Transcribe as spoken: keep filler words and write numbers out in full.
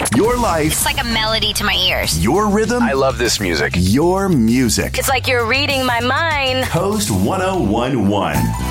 Your life. It's like a melody to my ears. Your rhythm. I love this music. Your music. It's like you're reading my mind. Coast one oh one one.